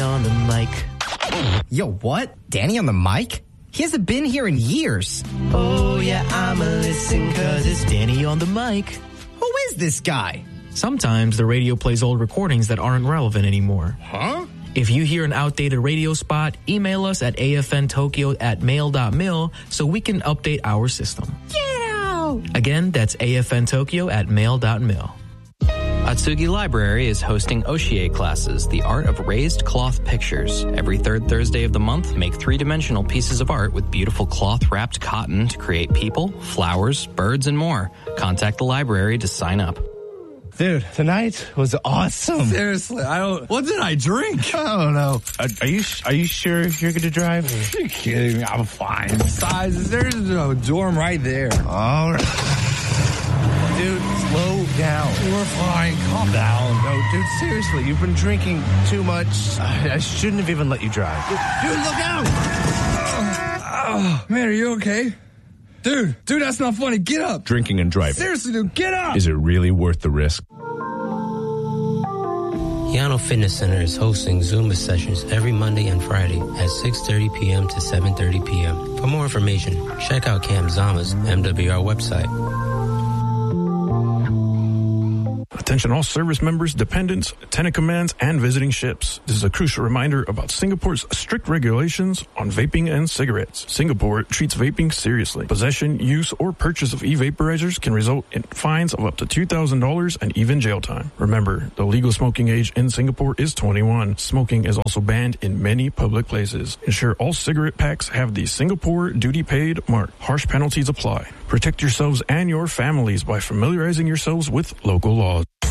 on the mic. Yo, what? Danny on the mic? He hasn't been here in years. Oh, yeah, I'ma listen because it's Danny on the mic. Who is this guy? Sometimes the radio plays old recordings that aren't relevant anymore. Huh? If you hear an outdated radio spot, email us at afntokyo@mail.mil so we can update our system. Yeah! Again, that's afntokyo@mail.mil. Atsugi Library is hosting Oshie classes, the art of raised cloth pictures. Every third Thursday of the month, make three-dimensional pieces of art with beautiful cloth-wrapped cotton to create people, flowers, birds, and more. Contact the library to sign up. Dude, tonight was awesome. Seriously, what did I drink? I don't know. Are you sure you're going to drive? You're kidding me. I'm fine. Besides, there's a dorm right there. All right. Dude, slow down. We're fine. Calm down. No, dude, seriously, you've been drinking too much. I shouldn't have even let you drive. Dude, look out! Man, are you okay? Dude, that's not funny. Get up. Drinking and driving. Seriously, dude, get up. Is it really worth the risk? Yano Fitness Center is hosting Zumba sessions every Monday and Friday at 6:30 p.m. to 7:30 p.m. For more information, check out Camp Zama's MWR website. Attention all service members, dependents, tenant commands, and visiting ships. This is a crucial reminder about Singapore's strict regulations on vaping and cigarettes. Singapore treats vaping seriously. Possession, use, or purchase of e-vaporizers can result in fines of up to $2,000 and even jail time. Remember, the legal smoking age in Singapore is 21. Smoking is also banned in many public places. Ensure all cigarette packs have the Singapore duty paid mark. Harsh penalties apply. Protect yourselves and your families by familiarizing yourselves with local laws.